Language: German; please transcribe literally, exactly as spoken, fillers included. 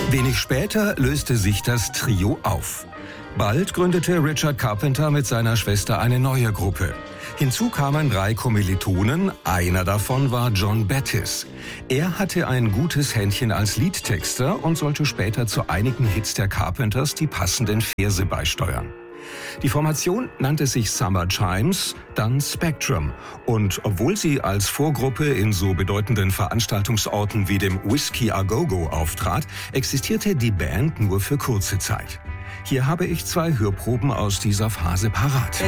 Wenig später löste sich das Trio auf. Bald gründete Richard Carpenter mit seiner Schwester eine neue Gruppe. Hinzu kamen drei Kommilitonen, einer davon war John Bettis. Er hatte ein gutes Händchen als Liedtexter und sollte später zu einigen Hits der Carpenters die passenden Verse beisteuern. Die Formation nannte sich Summer Chimes, dann Spectrum. Und obwohl sie als Vorgruppe in so bedeutenden Veranstaltungsorten wie dem Whiskey A Go Go auftrat, existierte die Band nur für kurze Zeit. Hier habe ich zwei Hörproben aus dieser Phase parat.